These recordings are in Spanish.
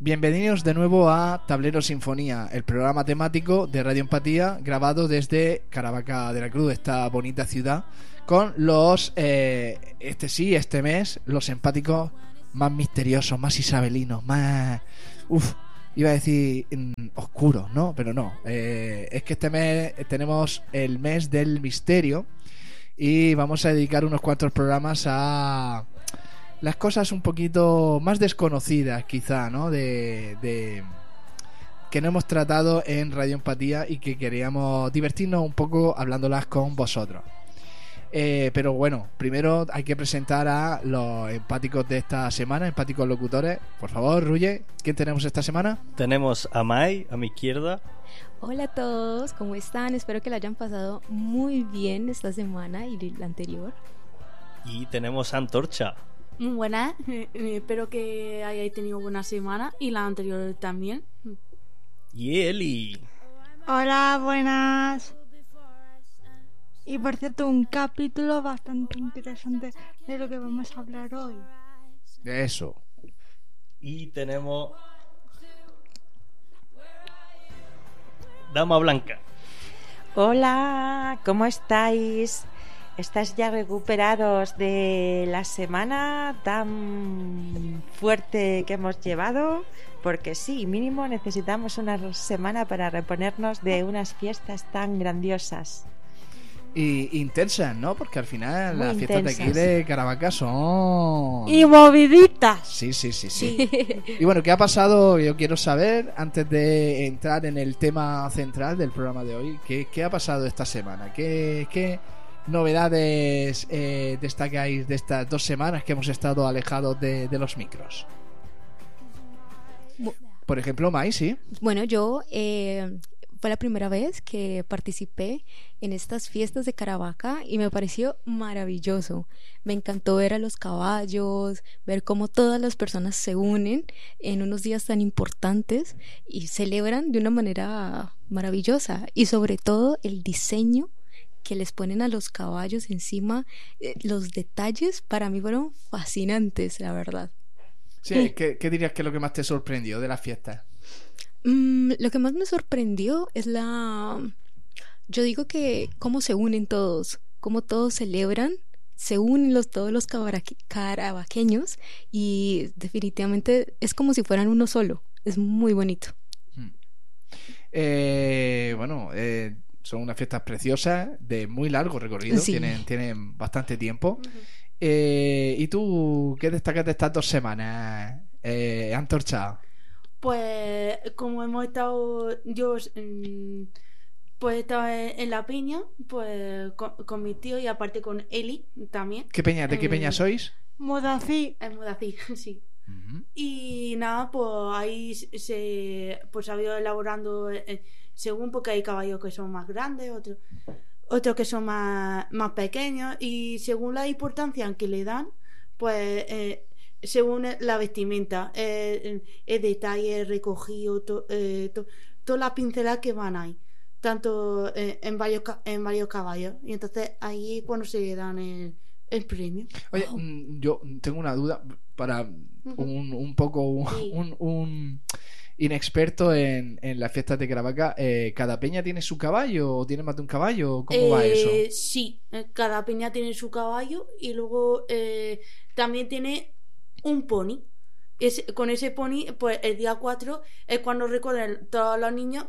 Bienvenidos de nuevo a Tablero Sinfonía, el programa temático de Radio Empatía, grabado desde Caravaca de la Cruz, esta bonita ciudad, con los, este mes, los empáticos más misteriosos, más isabelinos, más... iba a decir oscuros, ¿no? Pero no, es que este mes tenemos el mes del misterio y vamos a dedicar unos cuantos programas a... las cosas un poquito más desconocidas, quizá, ¿no? Que no hemos tratado en Radio Empatía y que queríamos divertirnos un poco hablándolas con vosotros. Pero bueno, primero hay que presentar a los empáticos de esta semana, empáticos locutores. Por favor, Ruye, ¿quién tenemos esta semana? Tenemos a Mai, a mi izquierda. Hola a todos, ¿cómo están? Espero que la hayan pasado muy bien esta semana y la anterior. Y tenemos a Antorcha. Muy buenas, espero que hayáis tenido buena semana y la anterior también. Y Eli. Hola, buenas. Y por cierto, un capítulo bastante interesante de lo que vamos a hablar hoy. Eso. Y tenemos Dama Blanca. Hola, ¿cómo estáis? ¿Estáis ya recuperados de la semana tan fuerte que hemos llevado? Porque sí, mínimo necesitamos una semana para reponernos de unas fiestas tan grandiosas. Y intensas, ¿no? Porque al final muy las fiestas de aquí de Caravaca son... ¡y moviditas! Sí. Y bueno, ¿qué ha pasado? Yo quiero saber, antes de entrar en el tema central del programa de hoy, ¿qué ha pasado esta semana? ¿Qué novedades destacáis de estas 2 semanas que hemos estado alejados de los micros? Por ejemplo, Mai, sí. Bueno, yo fue la primera vez que participé en estas fiestas de Caravaca y me pareció maravilloso. Me encantó ver a los caballos, ver cómo todas las personas se unen en unos días tan importantes y celebran de una manera maravillosa, y sobre todo el diseño que les ponen a los caballos encima, los detalles para mí fueron fascinantes, la verdad. Sí, ¿qué dirías que es lo que más te sorprendió de las fiestas? Lo que más me sorprendió es yo digo que cómo se unen todos, cómo todos celebran, se unen todos los caravaqueños, y definitivamente es como si fueran uno solo. Es muy bonito. Son unas fiestas preciosas de muy largo recorrido, sí. tienen bastante tiempo. ¿Y tú qué destacas de estas 2 semanas, Antorcha? Pues como hemos estado, pues he estado en la peña, pues con mi tío y aparte con Eli también. ¿De qué peña sois? Modací. En Modací, sí. Uh-huh. Y nada, pues ahí se ha ido elaborando según, porque hay caballos que son más grandes, otros que son más pequeños, y según la importancia que le dan, pues según la vestimenta, el detalle recogido, todas las pinceladas que van ahí, tanto en varios caballos, y entonces ahí cuando se dan el premio. Oye, yo tengo una duda para un poco Sí. un inexperto en las fiestas de Caravaca. ¿Cada peña tiene su caballo o tiene más de un caballo? ¿Cómo va eso? Sí, cada peña tiene su caballo y luego también tiene un pony. Con ese pony, pues el día 4 es cuando recorren todos los niños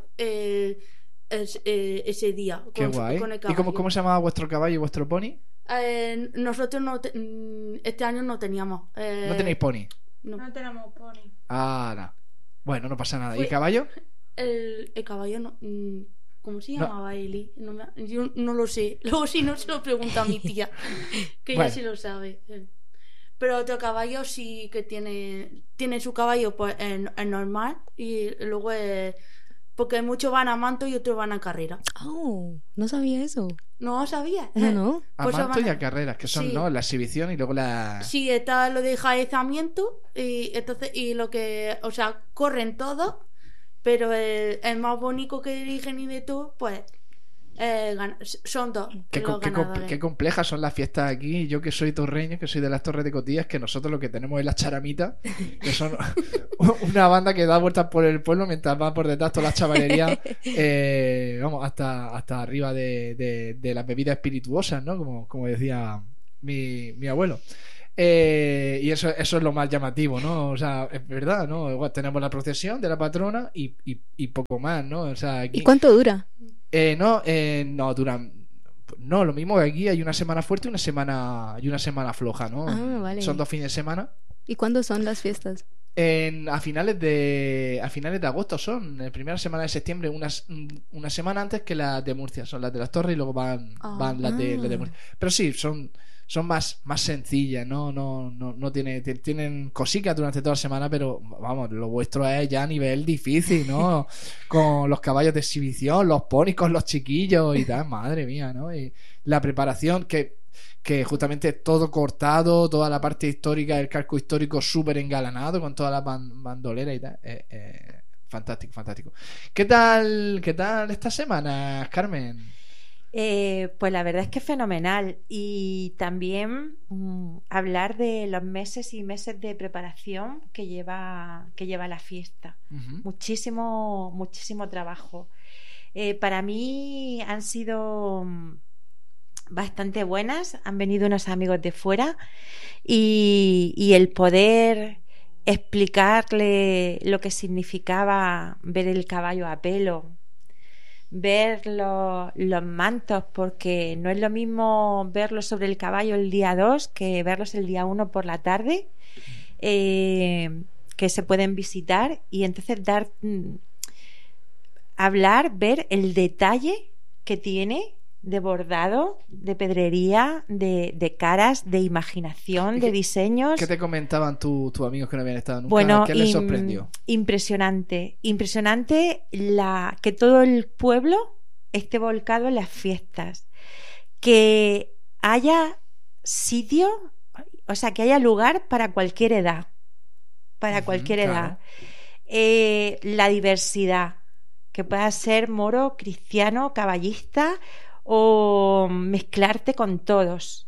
ese día. Qué guay. Con el ¿Y caballo. cómo se llamaba vuestro caballo y vuestro pony? Nosotros este año no teníamos. ¿No tenéis pony? No tenemos pony. Ah, no. Bueno, no pasa nada. ¿Y Fue- caballo? El caballo no. ¿Cómo se No. llamaba Eli? Yo no lo sé. Luego, si no, se lo pregunta a mi tía, que Bueno. ella sí lo sabe. Pero otro caballo sí que tiene su caballo, pues en normal, y luego porque muchos van a manto y otros van a carrera. Oh, no sabía eso. ¿No sabías? No. A Pues manto van y a carreras, que son, sí. ¿no? La exhibición y luego la... Sí, está lo de jaezamiento, y entonces, y lo que, o sea, corren todos, pero el más bonito que dirigen y de todo, pues son dos Qué, los ganadores. qué complejas son las fiestas aquí. Yo que soy torreño, que soy de las Torres de Cotillas, que nosotros lo que tenemos es las charamitas, que son una banda que da vueltas por el pueblo mientras va por detrás todas las chavalerías, vamos, hasta arriba de las bebidas espirituosas, ¿no? Como decía mi abuelo. Y eso es lo más llamativo, ¿no? O sea, es verdad, ¿no? Igual tenemos la procesión de la patrona y poco más, ¿no? O sea, aquí... ¿Y cuánto dura? No, duran. No, lo mismo que aquí hay una semana fuerte y una semana floja, ¿no? Ah, vale. Son 2 fines de semana. ¿Y cuándo son las fiestas? A finales de agosto son. La primera semana de septiembre, una semana antes que las de Murcia. Son las de las Torres y luego van las de Murcia. Pero sí, son más sencillas, no tienen cositas durante toda la semana, pero vamos, lo vuestro es ya a nivel difícil, ¿no? Con los caballos de exhibición, los ponis con los chiquillos y tal, madre mía, ¿no? Y la preparación que justamente todo cortado, toda la parte histórica del casco histórico súper engalanado con todas las bandoleras y tal, fantástico. ¿Qué tal esta semana, Carmen? Pues la verdad es que fenomenal. Y también hablar de los meses y meses de preparación que lleva la fiesta. Uh-huh. Muchísimo trabajo. Para mí han sido bastante buenas. Han venido unos amigos de fuera y el poder explicarle lo que significaba ver el caballo a pelo, ver los mantos, porque no es lo mismo verlos sobre el caballo el día 2 que verlos el día 1 por la tarde, que se pueden visitar, y entonces ver el detalle que tiene de bordado, de pedrería, de caras, de imaginación, de diseños. ¿Qué te comentaban tus amigos que no habían estado nunca? Bueno, ¿Qué les sorprendió? Impresionante que todo el pueblo esté volcado en las fiestas, que haya sitio, o sea, que haya lugar para cualquier edad, Claro. La diversidad, que pueda ser moro, cristiano, caballista, o mezclarte con todos.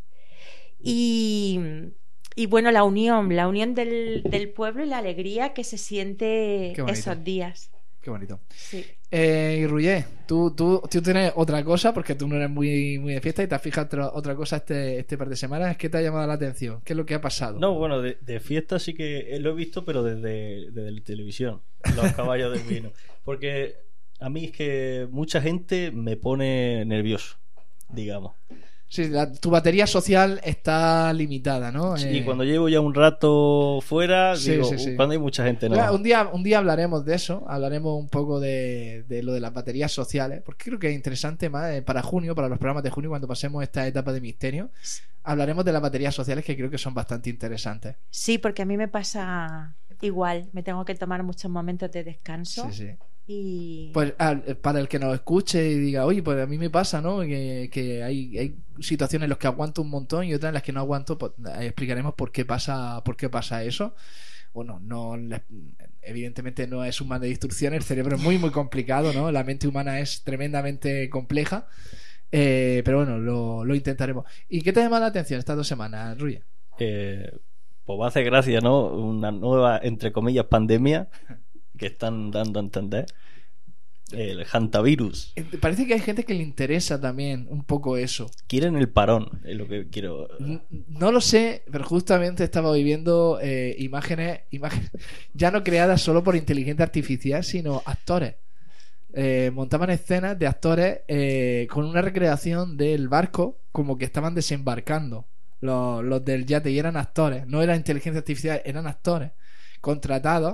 Y bueno, la unión del pueblo y la alegría que se siente esos días. Qué bonito. Sí. Y Ruyé, tú tienes otra cosa, porque tú no eres muy de fiesta y te has fijado otra cosa este par de semanas. ¿Qué te ha llamado la atención? ¿Qué es lo que ha pasado? No, bueno, de fiesta sí que lo he visto, pero desde la televisión, los caballos del vino. Porque a mí es que mucha gente me pone nervioso, digamos. Sí, tu batería social está limitada, ¿no? Y cuando llevo ya un rato fuera, Sí, digo, sí. cuando hay mucha gente, no. Claro, un día hablaremos de eso, hablaremos un poco de lo de las baterías sociales, porque creo que es interesante más para junio, para los programas de junio, cuando pasemos esta etapa de misterio, hablaremos de las baterías sociales, que creo que son bastante interesantes. Sí, porque a mí me pasa igual, me tengo que tomar muchos momentos de descanso. Sí. Y... Pues para el que nos escuche y diga, oye, pues a mí me pasa, ¿no? Que hay situaciones en las que aguanto un montón y otras en las que no aguanto, pues explicaremos por qué pasa eso. Bueno, evidentemente no es un man de instrucciones, el cerebro es muy complicado, ¿no? La mente humana es tremendamente compleja, pero bueno, lo intentaremos. ¿Y qué te llama la atención estas 2 semanas, Ruya? Pues me hace gracia, ¿no? Una nueva, entre comillas, pandemia que están dando a entender, el hantavirus. Parece que hay gente que le interesa también un poco eso. Quieren el parón, es lo que quiero. No lo sé, pero justamente estaba viviendo imágenes ya no creadas solo por inteligencia artificial, sino actores. Montaban escenas de actores con una recreación del barco, como que estaban desembarcando los del yate, y eran actores, no era inteligencia artificial, eran actores contratados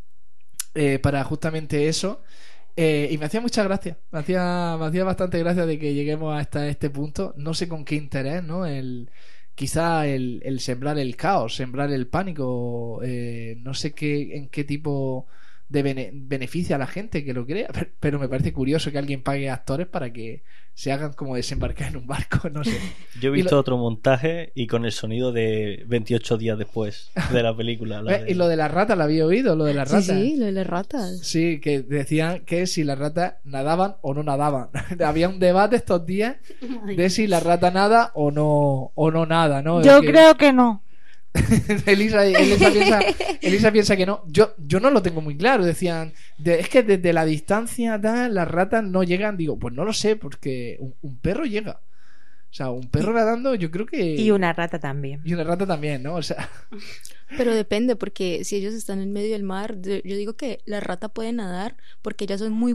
para justamente eso. Y me hacía mucha gracia, me hacía bastante gracia de que lleguemos hasta este punto. No sé con qué interés, ¿no? Quizá el sembrar el caos, sembrar el pánico, no sé en qué tipo beneficia a la gente que lo crea, pero me parece curioso que alguien pague a actores para que se hagan como desembarcar en un barco, no sé. Yo he visto otro montaje y con el sonido de 28 días después de la película. Y lo de las ratas, ¿lo había oído? Lo de las ratas. Sí, lo de las ratas. Sí, que decían que si las ratas nadaban o no nadaban. Había un debate estos días de si la rata nada o no nada, ¿no? Yo creo que no. Elisa piensa que no. Yo no lo tengo muy claro. Decían, es que desde la distancia las ratas no llegan. Digo, pues no lo sé, porque un perro llega. O sea, un perro nadando, yo creo que... Y una rata también. Y una rata también, ¿no? O sea... Pero depende, porque si ellos están en medio del mar, yo digo que la rata puede nadar porque ellas son muy